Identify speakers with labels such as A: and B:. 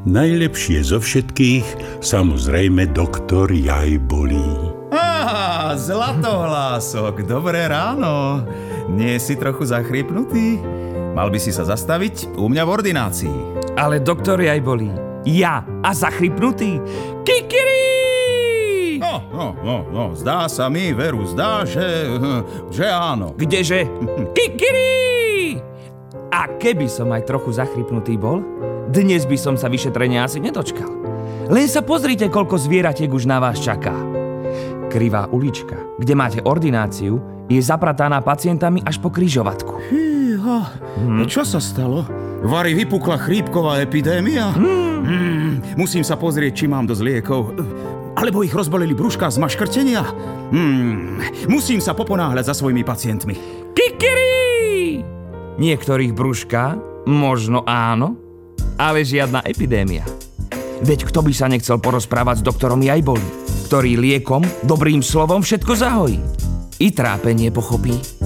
A: Najlepšie zo všetkých, samozrejme, doktor Jajbolí.
B: Zlatohlások, dobré ráno. Nie si trochu zachrypnutý? Mal by si sa zastaviť u mňa v ordinácii.
C: Ale doktor Jajbolí, ja a zachrypnutý? Kikiri!
B: No, zdá sa mi, veru, že áno.
C: Kdeže? Kikiri! A keby som aj trochu zachrypnutý bol, dnes by som sa vyšetrenia asi nedočkal. Len sa pozrite, koľko zvieratiek už na vás čaká. Krivá ulička, kde máte ordináciu, je zaprataná pacientami až po križovatku.
B: Čo sa stalo? Vari vypukla chrípková epidémia? Musím sa pozrieť, či mám dosť liekov. Alebo ich rozboleli brúška z maškrtenia? Musím sa poponáhľať za svojimi pacientmi.
C: Kikiri! Niektorých brúška, možno áno, ale žiadna epidémia. Veď kto by sa nechcel porozprávať s doktorom Jajbolí, ktorý liekom, dobrým slovom všetko zahojí. I trápenie pochopí.